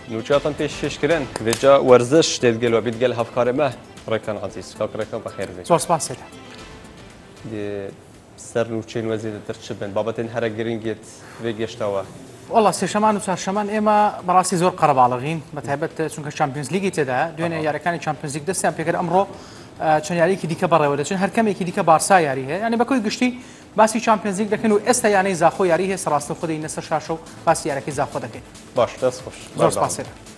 نوچاتان پێشکردن vêca werziş têdgel we bîdgel hevkarê me rekan ezîz kakirekan bexêr bê. زۆر سپاس سێدا. Ser nûçeyên we zêdetir çi bin babetên here giringît vê geştawe. والله سێشەمان و چوارشەمان ئێمە بەڕاستی زۆر قەرەباڵغین بە تایبەت چونکە چمپیۆنز لیگی تێدا دوێنێ یاریەکانی چمپیۆنز لیگ دەستیان پێکرد ئەمڕۆ چەند یاریەکی دیکە بەڕێوە دەچن هەر کەمێکی دیکە بارسا یاری هەیە ینی بەکۆی گشتی باسی چمپیۆنز لیگ دەکەن و ئێستا یانەی زاخۆ یاری هەیە سەڕاستە خودی نەسەر شاشە و باسی یاریەکەی زاخۆ دەکەین. باش دەست خۆش زۆر سپاس سێدا.